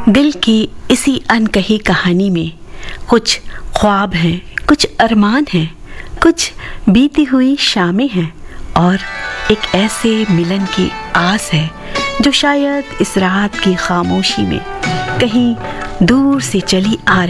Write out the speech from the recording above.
दिल की इसी अनकही कहानी में कुछ ख्वाब हैं, कुछ अरमान हैं, कुछ बीती हुई शामें हैं और एक ऐसे मिलन की आस है जो शायद इस रात की खामोशी में कहीं दूर से चली आ